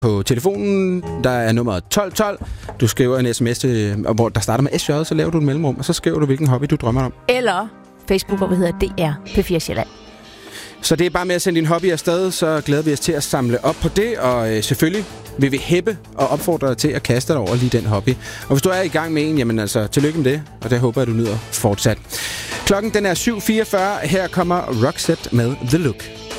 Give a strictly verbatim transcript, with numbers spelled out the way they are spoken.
på telefonen. Der er nummeret tolv tolv. Du skriver en sms, til, hvor der starter med S J, så laver du et mellemrum, og så skriver du, hvilken hobby du drømmer om. Eller Facebook, hvor vi hedder D R P fire Sjælland. Så det er bare med at sende din hobby afsted, så glæder vi os til at samle op på det, og øh, selvfølgelig vil vi hæppe og opfordre dig til at kaste dig over lige den hobby. Og hvis du er i gang med en, jamen altså, tillykke med det, og det håber jeg, du nyder fortsat. Klokken den er syv fireogfyrre. Her kommer Roxette med The Look.